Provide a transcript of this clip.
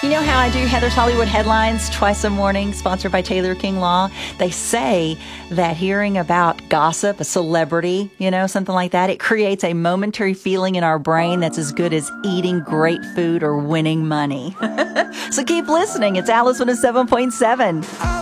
You know how I do Heather's Hollywood Headlines twice a morning, sponsored by Taylor King Law? They say that hearing about gossip, a celebrity, something like that, it creates a momentary feeling in our brain that's as good as eating great food or winning money. So keep listening. It's Alice 107.7.